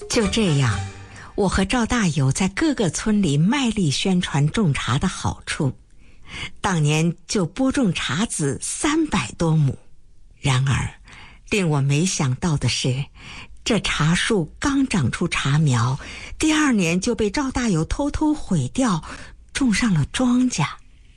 就这样，我和赵大友在各个村里卖力宣传种茶的好处。当年就播种茶籽300多亩。然而，令我没想到的是，这茶树刚长出茶苗，第2年就被赵大友偷偷毁掉，种上了庄稼。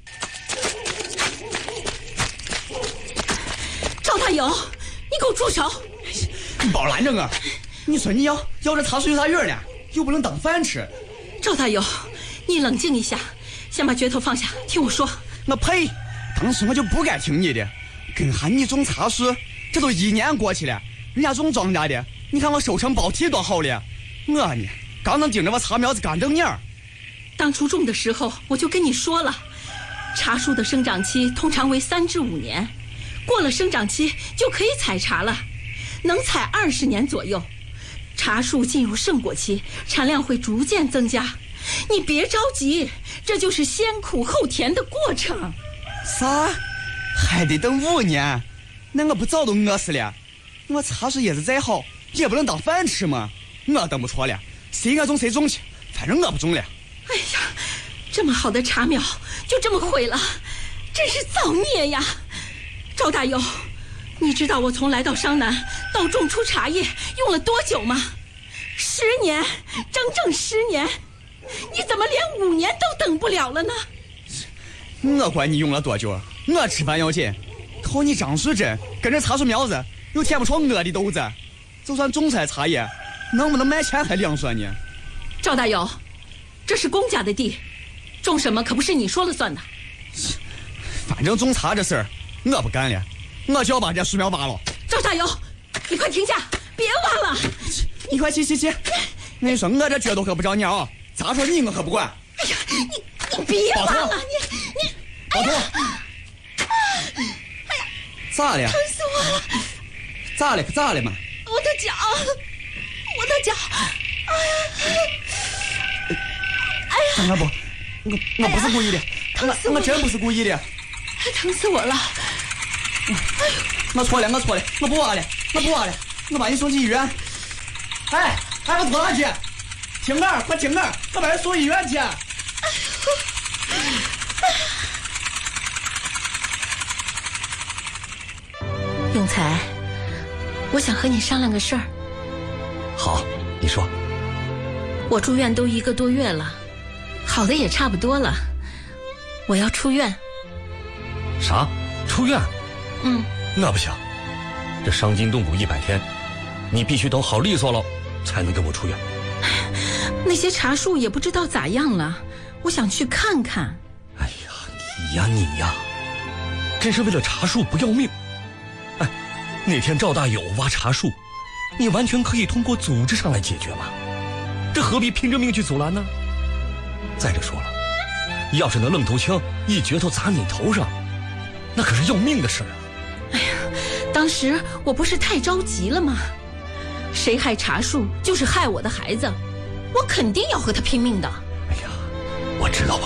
赵大友，你给我住手！ 你别拦着我！你说你要这茶树有啥用呢？又不能当饭吃。 赵大友，你冷静一下，先把镢头放下，听我说。 我呸！当时我就不该听你的。跟下你种茶树，这都1年过去了，人家种庄稼的，你看我收成包体多好了。我呢，刚能盯着我茶苗子干正眼儿。 当初种的时候我就跟你说了，茶树的生长期通常为3至5年，过了生长期就可以采茶了，能采20年左右。茶树进入盛果期，产量会逐渐增加。你别着急，这就是先苦后甜的过程。 啥？还得等5年？那我不早都饿死了？我茶树叶子再好，也不能当饭吃嘛。我等不着了，谁爱种谁种去，反正我不种了。 哎呀，这么好的茶苗就这么毁了，真是造孽呀！赵大友，你知道我从来到商南到种出茶叶用了多久吗？10年，整整10年。你怎么连5年都等不了了呢？ 我管你用了多久，我吃饭要紧。靠你张树珍跟着茶树苗子又填不出我的肚子，就算种出来茶叶，能不能卖钱还两说呢？ 赵大友，这是公家的地，种什么可不是你说了算的。 反正种茶这事儿我不干了，我就要把这树苗挖了。 赵大友，你快停下，别挖了！ 你快去！你说我这脚都可不着鸟啊！咋说你我可不管。 哎呀，你别挖了，你老头， 哎呀， 咋了？ 疼死我了！ 咋了嘛？ 我的脚，哎呀！ 我不，我不是故意的，我真不是故意的。 疼死我了！ 我错了，我不挖了，我把你送去医院。哎，我拖下去，快听我，我把人送医院去。 永才，我想和你商量个事儿。 好，你说。 我住院都1个多月了，好的也差不多了，我要出院。 啥？出院？那不行，这伤筋动骨100天，你必须等好利索了才能跟我出院。 那些茶树也不知道咋样了，我想去看看。 哎呀，你呀，真是为了茶树不要命。哎，那天赵大友挖茶树，你完全可以通过组织上来解决嘛，这何必拼着命去阻拦呢？再者说了，要是那愣头青一镢头砸你头上，那可是要命的事啊！ 哎呀，当时我不是太着急了吗？谁害茶树就是害我的孩子，我肯定要和他拼命的。 哎呀，我知道。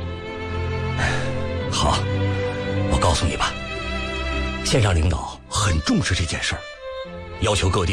好，我告诉你吧，县上领导很重视这件事儿，要求各地